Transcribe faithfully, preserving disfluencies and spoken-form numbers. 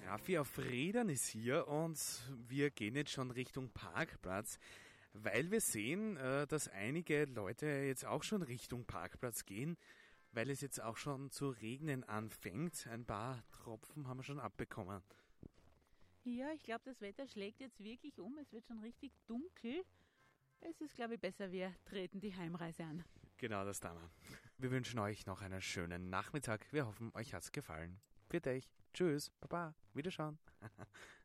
Raffi auf Rädern ist hier und wir gehen jetzt schon Richtung Parkplatz, weil wir sehen, dass einige Leute jetzt auch schon Richtung Parkplatz gehen, weil es jetzt auch schon zu regnen anfängt. Ein paar Tropfen haben wir schon abbekommen. Ja, ich glaube, das Wetter schlägt jetzt wirklich um. Es wird schon richtig dunkel. Es ist, glaube ich, besser, wir treten die Heimreise an. Genau, das tun wir. Wir wünschen euch noch einen schönen Nachmittag. Wir hoffen, euch hat's gefallen. Für dich. Tschüss. Baba. Wiederschauen.